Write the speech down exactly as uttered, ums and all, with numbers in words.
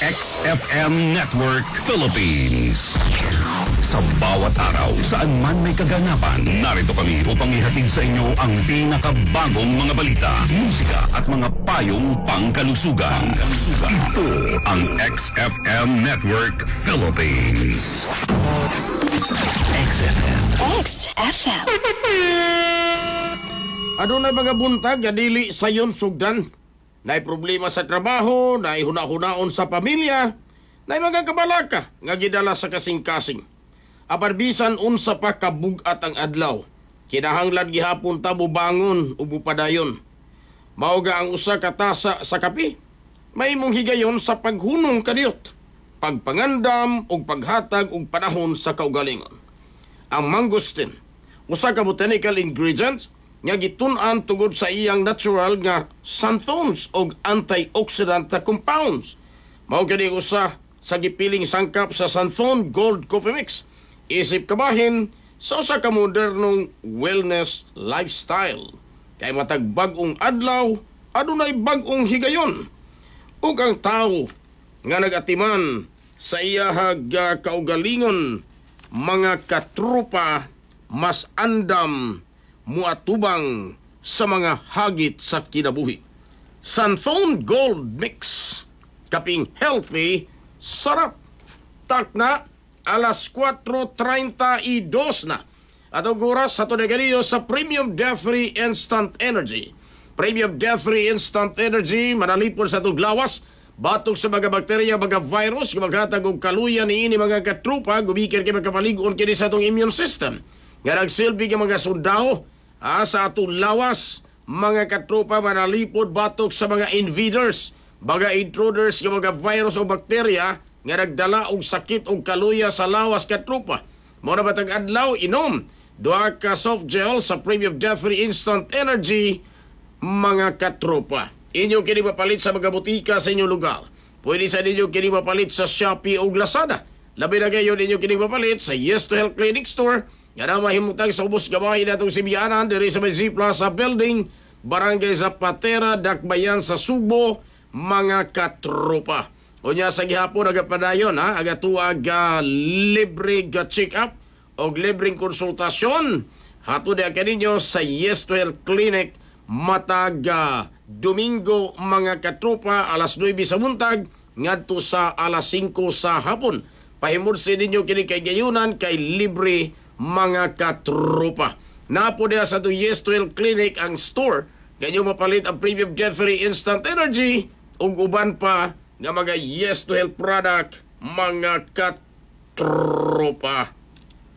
X F M Network Philippines. Sa bawat araw, saan man may kaganapan, narito kami upang ihatid sa inyo ang pinakabagong mga balita, musika at mga payong pangkalusugan. Ito ang X F M Network Philippines. X F M. X F M. Ano na mga buntag, dili sayon sugdan. Naay problema sa trabaho, naay huna-hunaon sa pamilya, naay mga kabalaka nga gidala sa kasing-kasing. Aparbisan unsa pa kabugat ang adlaw. Kinahanglan gihapon ta bangon ug padayon. Mauga ang usa ka tasa sa kape. May mong higayon sa paghunong kadiyot, pagpangandam ug paghatag og panahon sa kaugalingon. Ang mangosteen, usa ka botanical ingredient nga gitun-an tungod sa iyang natural nga xanthones ug antioxidant compounds. Mao kini usa sa gipiling sangkap sa Xanthone Gold Coffee Mix. Isip kabahin sa usa ka modernong wellness lifestyle. Kay matag bag-ong adlaw, adunay bag-ong higayon. Ug ang tao nga nagatiman sa iyahag uh, kaugalingon, mga katrupa mas andam muatubang sa mga hagit sa kinabuhi. Xanthone Gold Mix, kaping healthy, sarap. Tak na, alas kwatro treinta y dos na. At ang oras sa tunay sa Premium Death-Free Instant Energy. Premium Death-Free Instant Energy, manalipon sa tuglawas, batok sa mga bakterya, mga virus, maghatag og kaluyan ni ini mga katrupa, gumikir kay magkapalig-on kini sa atong immune system. Nga nagsilbi ng mga sundao, ah, sa atong lawas, mga katrupa, manalipod, batok sa mga invaders, mga intruders, yung mga virus o bakterya, nga nagdala og sakit og kaluya sa lawas katrupa. Mo na batang adlaw inom duha ka soft gel sa Premium Death-Free Instant Energy, mga katrupa. Inyo kini mapalit sa mga butika sa inyong lugar. Pwede sa inyo kini mapalit sa Shopee o Lazada. Labi na gayon inyo kini mapalit sa Yes to Health Clinic Store. Nga na mahimutang sa ubos gawain natong Sibianan diri sa may Z Plaza Building, Barangay Zapatera, Dakbayan sa Subo, mga katrupa. O niya sa gihapon agapadayon ha, agatuag uh, libre ga check-up o libreng konsultasyon. Hatod na kaninyo sa Yes to Health Clinic matag uh, Domingo, mga katrupa, alas nuwebe sa buntag ngadto sa alas singko sa hapon. Pahimursi ninyo kini kay gayunan kay libre, mga katrupa. Napo diya sa to Yes to Health Clinic ang store. Ganyo mapalit ang Premium Death-Free Instant Energy ug uban pa nga mga Yes to Health product, mga katrupa.